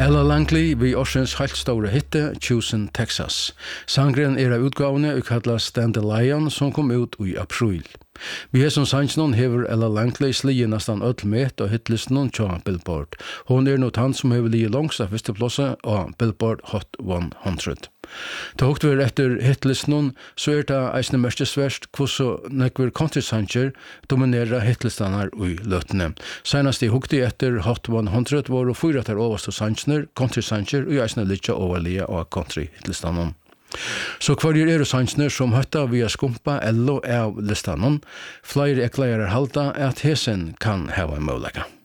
Ella Langley vi årsens helt store hitte Choosing Texas. Sangren av utgavene kallast Dandelion som kom ut i april. Vi som sannsnon hever Ella Langley slige nesten öll met og hitlisten tja Billboard. Hon nå han som hever lige langs av førsteplasse av Billboard Hot 100. Da hukte vi etter hitlisten, så det eisne mestesverst hvordan nekver country-sanger dominerer hitlistene i løtene. Senast i hukte etter Hot 100 var det 4 etter overste sanger, country-sanger, og eisne litt overlige av country-hitlistene. Så hver sanger som høtta via skumpa eller av listanen, flere ekleirer halda at hesen kan hava en målega.